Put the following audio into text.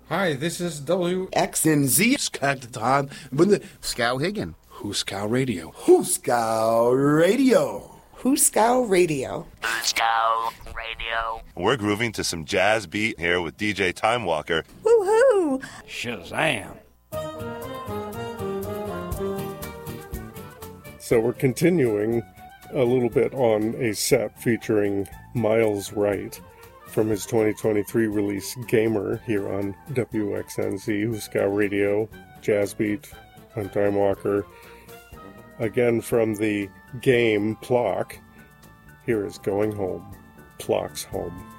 Hi, this is WXNZ Skagatan with the Scow Higgin. Huskow Radio. Huskow Radio. Huskow Radio. Huskow Radio. We're grooving to some jazz beat here with DJ Time Walker. Woohoo! Shazam! So we're continuing a little bit on a set featuring Miles Wright from his 2023 release Gamer here on WXNZ, Huskow Radio, Jazz Beat, I'm Time Walker. Again from the game Plock, here is Going Home, Plock's Home.